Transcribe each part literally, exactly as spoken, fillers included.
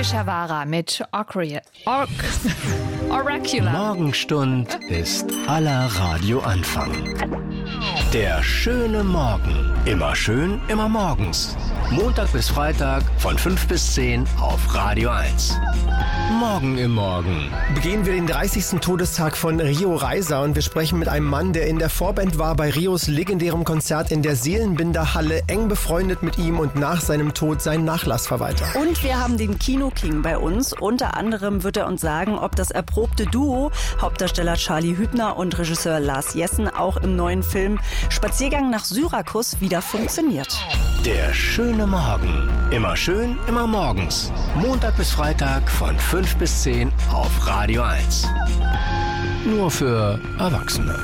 Ravi Shavara mit Orcri- Or- Oracular. Morgenstund ist aller Radioanfang. Der schöne Morgen. Immer schön, immer morgens. Montag bis Freitag von fünf bis zehn auf Radio eins. Morgen im Morgen. Begehen wir den dreißigsten Todestag von Rio Reiser und wir sprechen mit einem Mann, der in der Vorband war bei Rios legendärem Konzert in der Seelenbinder-Halle, eng befreundet mit ihm und nach seinem Tod sein Nachlassverwalter. Und wir haben den Kino-King bei uns. Unter anderem wird er uns sagen, ob das erprobte Duo, Hauptdarsteller Charlie Hübner und Regisseur Lars Jessen, auch im neuen Film Spaziergang nach Syrakus wieder funktioniert. Der schöne Morgen. Immer schön, immer morgens. Montag bis Freitag von fünf bis zehn auf Radio eins. Nur für Erwachsene.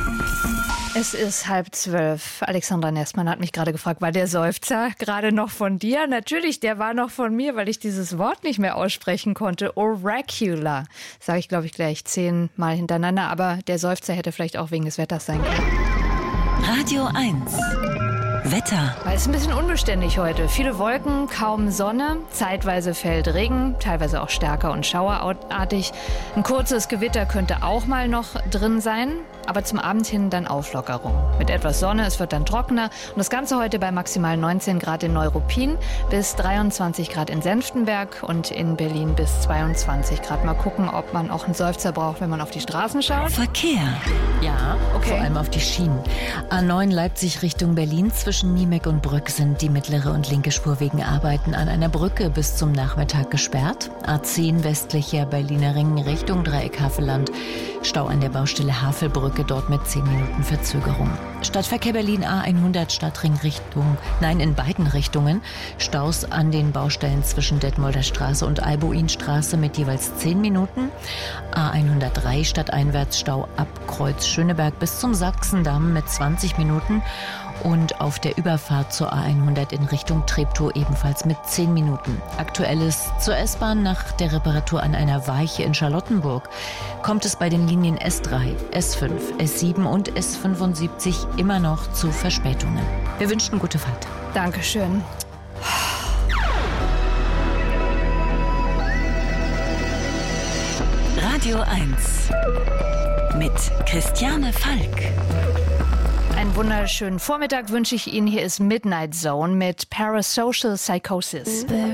Es ist halb zwölf. Alexandra Nestmann hat mich gerade gefragt, war der Seufzer gerade noch von dir? Natürlich, der war noch von mir, weil ich dieses Wort nicht mehr aussprechen konnte. Oracular. Sage ich, glaube ich, gleich zehnmal hintereinander. Aber der Seufzer hätte vielleicht auch wegen des Wetters sein können. Radio eins. Wetter. Weil es ist ein bisschen unbeständig heute. Viele Wolken, kaum Sonne, zeitweise fällt Regen, teilweise auch stärker und schauerartig. Ein kurzes Gewitter könnte auch mal noch drin sein, aber zum Abend hin dann Auflockerung. Mit etwas Sonne, es wird dann trockener und das Ganze heute bei maximal neunzehn Grad in Neuruppin bis dreiundzwanzig Grad in Senftenberg und in Berlin bis zweiundzwanzig Grad. Mal gucken, ob man auch einen Seufzer braucht, wenn man auf die Straßen schaut. Verkehr. Ja, Okay. vor allem auf die Schienen. A neun Leipzig Richtung Berlin. Zwischen Niemeck und Brück sind die mittlere und linke Spur wegen Arbeiten an einer Brücke bis zum Nachmittag gesperrt. A zehn westlicher Berliner Ring Richtung Dreieck Havelland. Stau an der Baustelle Havelbrücke, dort mit zehn Minuten Verzögerung. Stadtverkehr Berlin A hundert Stadtring Richtung, nein, in beiden Richtungen. Staus an den Baustellen zwischen Detmolder Straße und Albuinstraße mit jeweils zehn Minuten. A hundertdrei stadteinwärts Stau ab Kreuz Schöneberg bis zum Sachsendamm mit zwanzig Minuten. Und auf der Überfahrt zur A hundert in Richtung Treptow ebenfalls mit zehn Minuten. Aktuelles zur S-Bahn nach der Reparatur an einer Weiche in Charlottenburg kommt es bei den Linien S drei, S fünf, S sieben und S fünfundsiebzig immer noch zu Verspätungen. Wir wünschen gute Fahrt. Dankeschön. Radio eins mit Christiane Falk. Einen wunderschönen Vormittag wünsche ich Ihnen. Hier ist Midnight Zone mit Parasocial Psychosis.